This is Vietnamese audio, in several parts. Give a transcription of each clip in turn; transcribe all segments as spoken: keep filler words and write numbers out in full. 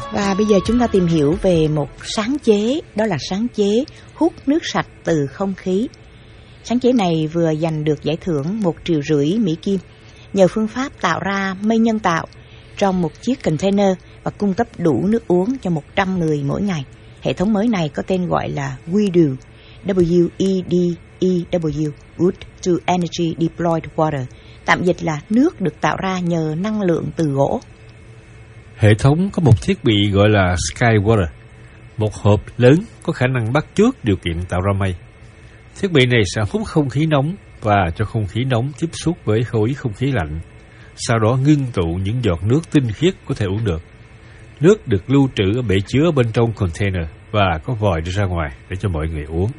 Và bây giờ chúng ta tìm hiểu về một sáng chế, đó là sáng chế hút nước sạch từ không khí. Sáng chế này vừa giành được giải thưởng một triệu rưỡi Mỹ Kim nhờ phương pháp tạo ra mây nhân tạo trong một chiếc container và cung cấp đủ nước uống cho một trăm người mỗi ngày. Hệ thống mới này có tên gọi là WEDO, W E D E W, Wood to Energy Deployed Water, tạm dịch là nước được tạo ra nhờ năng lượng từ gỗ. Hệ thống có một thiết bị gọi là Skywater, một hộp lớn có khả năng bắt chước điều kiện tạo ra mây. Thiết bị này sẽ hút không khí nóng và cho không khí nóng tiếp xúc với khối không khí lạnh, sau đó ngưng tụ những giọt nước tinh khiết có thể uống được. Nước được lưu trữ ở bể chứa bên trong container và có vòi đưa ra ngoài để cho mọi người uống.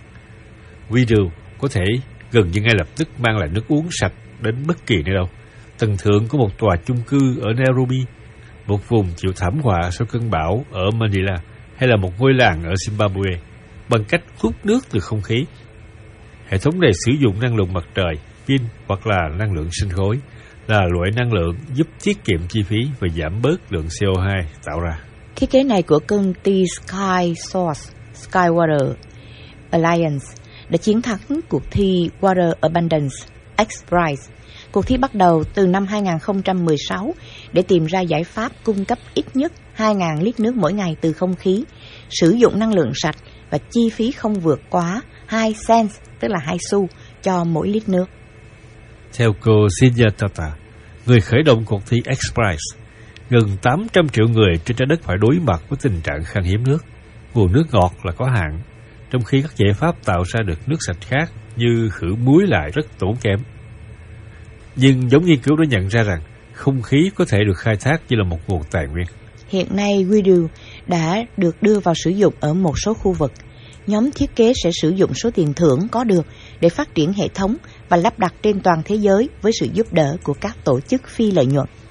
WEDO có thể gần như ngay lập tức mang lại nước uống sạch đến bất kỳ nơi đâu. Tầng thượng của một tòa chung cư ở Nairobi, một vùng chịu thảm họa sau cơn bão ở Manila, hay là một ngôi làng ở Zimbabwe, bằng cách hút nước từ không khí. Hệ thống này sử dụng năng lượng mặt trời, pin hoặc là năng lượng sinh khối, là loại năng lượng giúp tiết kiệm chi phí và giảm bớt lượng xê o hai tạo ra. Thiết kế này của công ty Sky Source Skywater Alliance đã chiến thắng cuộc thi Water Abundance X Prize. Cuộc thi bắt đầu từ năm hai không một sáu để tìm ra giải pháp cung cấp ít nhất hai nghìn lít nước mỗi ngày từ không khí, sử dụng năng lượng sạch và chi phí không vượt quá hai cents, tức là hai xu cho mỗi lít nước. Theo cô Cynthia Tata, người khởi động cuộc thi X Prize, gần tám trăm triệu người trên trái đất phải đối mặt với tình trạng khan hiếm nước. Nguồn nước ngọt là có hạn, trong khi các giải pháp tạo ra được nước sạch khác như khử muối lại rất tốn kém. Nhưng giống nghiên cứu đã nhận ra rằng không khí có thể được khai thác như là một nguồn tài nguyên. Hiện nay, WEDO đã được đưa vào sử dụng ở một số khu vực. Nhóm thiết kế sẽ sử dụng số tiền thưởng có được để phát triển hệ thống và lắp đặt trên toàn thế giới với sự giúp đỡ của các tổ chức phi lợi nhuận.